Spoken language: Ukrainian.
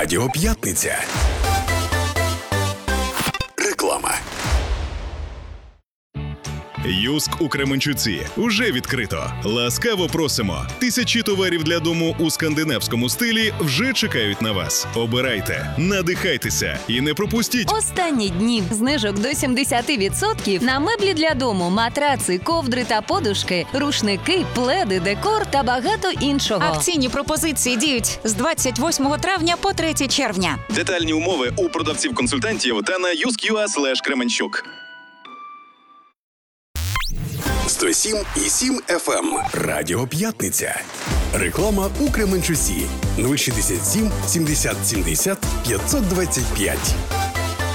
Радіо П'ятниця. Реклама. Юск у Кременчуці уже відкрито. Ласкаво просимо. Тисячі товарів для дому у скандинавському стилі вже чекають на вас. Обирайте, надихайтеся і не пропустіть. Останні дні знижок до 70% на меблі для дому, матраци, ковдри та подушки, рушники, пледи, декор та багато іншого. Акційні пропозиції діють з 28 травня по 3 червня. Детальні умови у продавців-консультантів та на yusk.ua/Кременчук. 107,7 FM. Радіо П'ятниця. Реклама у Кременчуці. 067 70 70 525.